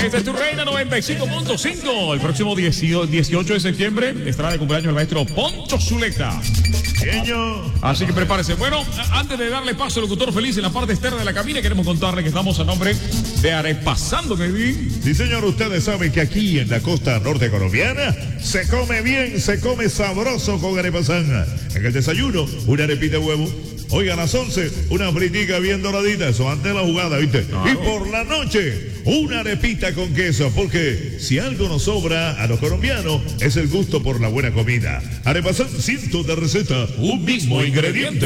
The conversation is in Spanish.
Esta es tu reina 95.5. El próximo 18 de septiembre estará de cumpleaños el maestro Poncho Zuleta. Así que prepárese. Bueno, antes de darle paso al locutor feliz en la parte externa de la cabina, queremos contarle que estamos a nombre de Arepasando, Kevin. Sí, señor, ustedes saben que aquí en la costa norte colombiana se come bien, se come sabroso con Arepasán. En el desayuno, una arepita de huevo. Hoy a las 11, una fritica bien doradita, eso antes de la jugada, ¿viste? Claro. Y por la noche, una arepita con queso, porque si algo nos sobra a los colombianos, es el gusto por la buena comida. Arepasán, cientos de recetas, un mismo ingrediente.